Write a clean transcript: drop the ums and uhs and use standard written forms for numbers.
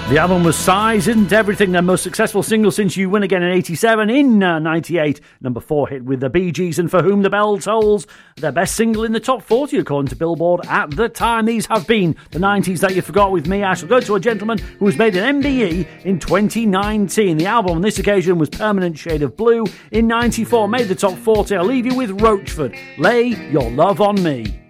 The album was Size Isn't Everything, their most successful single since You Win Again in 87, in 98, number 4 hit with the Bee Gees, and For Whom the Bell Tolls, their best single in the top 40 according to Billboard at the time. These have been the 90s that you forgot with me. I shall go to a gentleman who was made an MBE in 2019. The album on this occasion was Permanent Shade of Blue in 94, made the top 40. I'll leave you with Roachford, Lay Your Love on Me.